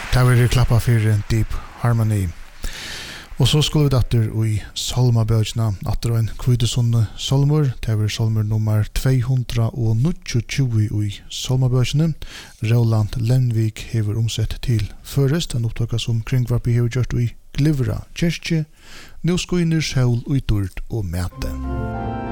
Det var det klappa för Deep Harmony. Och så skulle vi datter i Salmaböjna atter en kvitesund salmor. Det var salmor nummer 229 i Salmaböjna. Roland Lenvik hever omsett til førest. Han opptaket som kringvarpi hever gjort i Glivra kyrkje. Nå skoiner sjål utord og mæte.